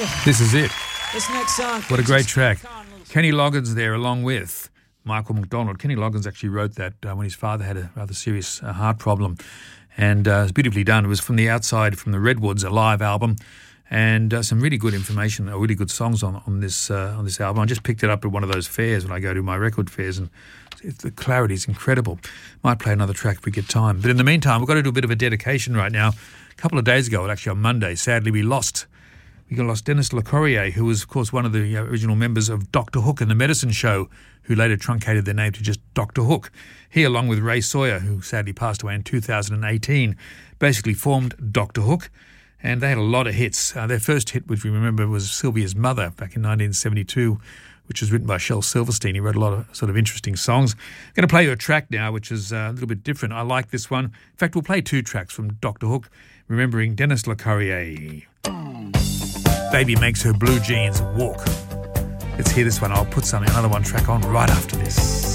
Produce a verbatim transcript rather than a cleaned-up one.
This is it. This next song. What a great track. Kenny Loggins there along with Michael McDonald. Kenny Loggins actually wrote that uh, when his father had a rather serious uh, heart problem. And uh, it was beautifully done. It was from the Outside, from the Redwoods, a live album. And uh, some really good information, or really good songs on, on this uh, on this album. I just picked it up at one of those fairs when I go to my record fairs, and it, the clarity is incredible. Might play another track if we get time. But in the meantime, we've got to do a bit of a dedication right now. A couple of days ago, actually on Monday, sadly we lost we lost Dennis LeCorrier, who was, of course, one of the original members of Doctor Hook and the Medicine Show, who later truncated their name to just Doctor Hook. He, along with Ray Sawyer, who sadly passed away in two thousand eighteen, basically formed Doctor Hook. And they had a lot of hits. Uh, their first hit, which we remember, was Sylvia's Mother back in nineteen seventy-two, which was written by Shel Silverstein. He wrote a lot of sort of interesting songs. I'm going to play you a track now, which is uh, a little bit different. I like this one. In fact, we'll play two tracks from Doctor Hook, remembering Dennis LeCorrier. Baby makes her blue jeans walk. Let's hear this one. I'll put something, another one track on right after this.